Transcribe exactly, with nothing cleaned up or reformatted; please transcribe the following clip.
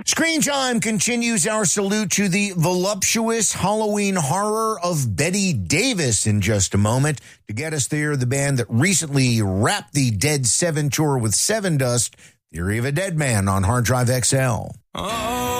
Screen Time continues our salute to the voluptuous Halloween horror of Betty Davis in just a moment. To get us there, the band that recently wrapped the Dead Seven tour with Sevendust, Theory of a Dead Man on Hard Drive X L. Oh.